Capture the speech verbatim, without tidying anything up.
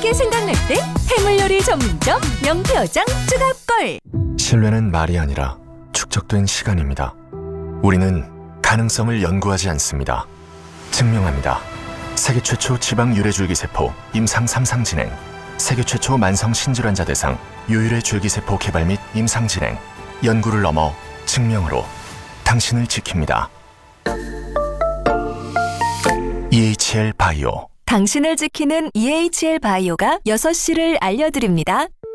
게 생각날 때 해물요리 전문점 명태어장 추가골. 신뢰는 말이 아니라 축적된 시간입니다. 우리는 가능성을 연구하지 않습니다. 증명합니다. 세계 최초 지방 유래 줄기세포 임상 삼 상 진행, 세계 최초 만성 신질환자 대상 유유래 줄기세포 개발 및 임상 진행, 연구를 넘어 증명으로 당신을 지킵니다. 이에이치엘 바이오. 당신을 지키는 이에이치엘 바이오가 여섯 시를 알려드립니다.